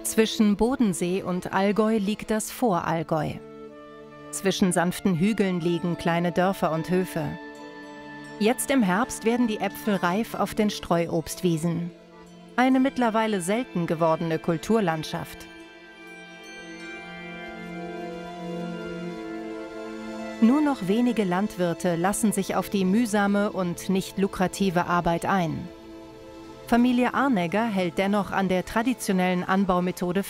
Zwischen Bodensee und Allgäu liegt das Vorallgäu. Zwischen sanften Hügeln liegen kleine Dörfer und Höfe. Jetzt im Herbst werden die Äpfel reif auf den Streuobstwiesen. Eine mittlerweile selten gewordene Kulturlandschaft. Nur noch wenige Landwirte lassen sich auf die mühsame und nicht lukrative Arbeit ein. Familie Arnegger hält dennoch an der traditionellen Anbaumethode